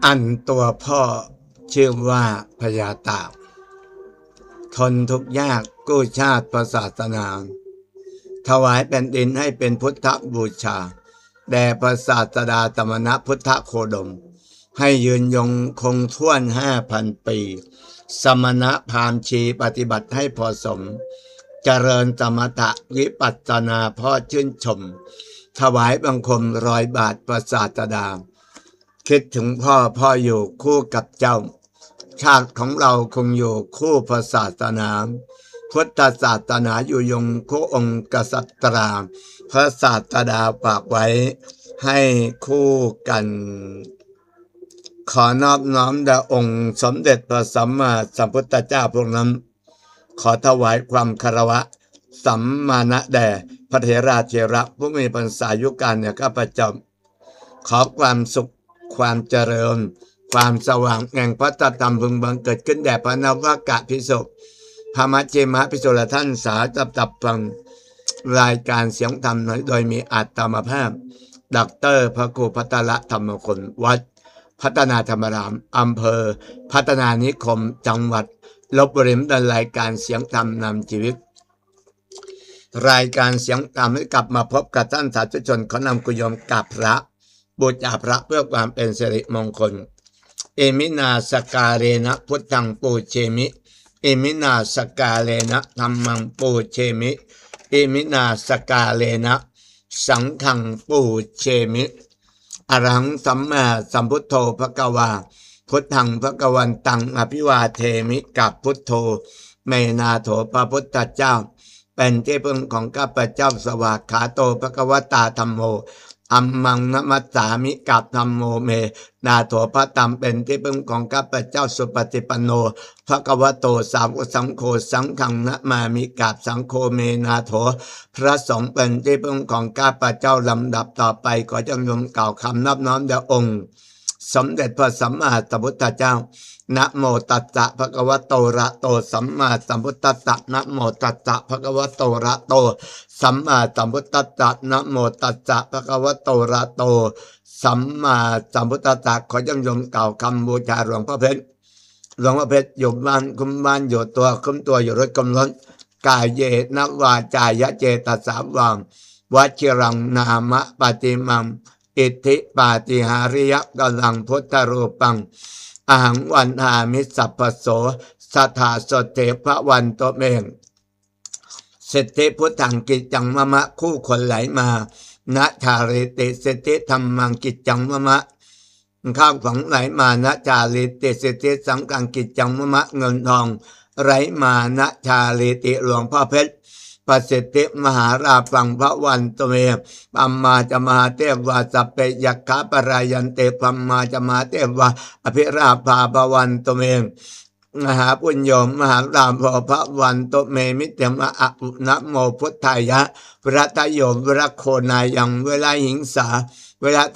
อันตัวพ่อชื่อว่าพญาตากทนทุกข์ยากกู้ชาติศาสนาถวายแผ่นดินให้เป็นพุทธบูชาแด่พระศาสดาสมณพุทธโคดมให้ยืนยงคงท่วน5,000 ปีสมณพราหมณ์ชีปฏิบัติให้พอสมเจริญสมถะวิปัสสนาพ่อชื่นชมถวายบังคม100 บาทพระศาสดาคิดถึงพ่ออยู่คู่กับเจ้าชาติของเราคงอยู่คู่พระศาสนาพุทธศาสนาอยู่ยงคู่องค์กษัตราพระศาสดาฝากไว้ให้คู่กันขอนอบน้อมแด่องค์สมเด็จพระสัมมาสัมพุทธเจ้าพระองค์นั้นขอถวายความคารวะสัมมาณะแด่พระเถระเถระผู้มีพรรษายุการเนี่ยข้าพเจ้าขอความสุขความเจริญความสว่างแห่งพระธรรมพึงบังเกิดขึ้นแด่พระนวากะภิกษุพระมัชฌิมภิกษุและท่านสาธุจับฟังรายการเสียงธรรมโดยมีอาตมาภาพดร.พระครูพัทรธรรมคุณวัดพัฒนาธรรมรามอำเภอพัฒนานิคมจังหวัดลพบุรีดำเนินรายการเสียงธรรมนำชีวิตรายการเสียงธรรมให้กลับมาพบกับท่านสาธุชนขอนำกุยมกับพระบูชาพระเพื่อความเป็นสิริมงคลเอมินาสการเรนะพุทธังปูเชมิเอมินาสการเรนะธัมมังปูเชมิเอมินาสการเรนะสังฆังปูเชมิอรหังสัมมาสัมพุทโธภควาพุทธังภควันตังอภิวาเทมิกับพุทโธเมนาโถพระพุทธเจ้าเป็นที่พึ่งของข้าพเจ้าสวากขาโตภควตาธัมโมอัมมังนมัสสามิกับธัมโมเมนาโถพระธรรมเป็นที่พึ่งของข้าพเจ้าสุปฏิปันโนภควโตสาวกสังโฆสังฆังนะมามิกับสังโฆเมนาโถพระสงฆ์เป็นที่พึ่งของข้าพเจ้าลำดับต่อไปขอจงยมกล่าวคำนับน้อมแด่องค์สมเด็จพระสัมมาสัมพุทธเจ้านะโมตัสสะภะคะวะโตอะระหะโตสัมมาสัมพุทธัสสะนะโมตัสสะภะคะวะโตอะระหะโตสัมมาสัมพุทธัสสะนะโมตัสสะภะคะวะโตอะระหะโตสัมมาสัมพุทธัสสะขอจงยมกล่าวคำบูชาหลวงพ่อเพชรหลวงพ่อเพชรอยู่บ้านคุ้มบ้านอยู่ตัวคุ้มตัวอยู่รถกำลังกายเยนะวาจายะเจตสาวังวชิรังนามะปฏิมังอิทธิปาฏิหาริยกัลลังพุทธรูปังอหังวันหามิสัพพโสสัทธาสเถพระวันโตเมงเศรษฐิพุทธังกิจจังมะมะคู่คนไหลมานะชาริติเศรษฐิธรรมังกิจจังมะมะข้าวของไหลมานะชาริติเศรษฐิสังฆังกิจจังมะมะเงินทองไหลมานะชาริติหลวงพ่อเพชรประสิทธิมหาราภังพระวันตเมปัมมาจะมหาเทวาสัพเพยัคฆาปรายันเตปัมมาจะมหาเทวาอภิราภาภวันตเมมหาปุญโยมหาราภพระวันตเมมิเตมะอะนะโมพุทธายะพระทโยมวรโคนายังเวลาหิงสาเวลา